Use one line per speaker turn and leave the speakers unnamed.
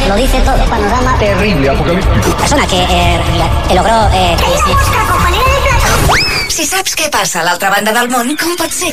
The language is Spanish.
lo dice todo. Panorama
terrible, apocalíptico.
Persona que logró...
buscar compañera de plato. Si saps què passa a l'altra banda del món, com pot ser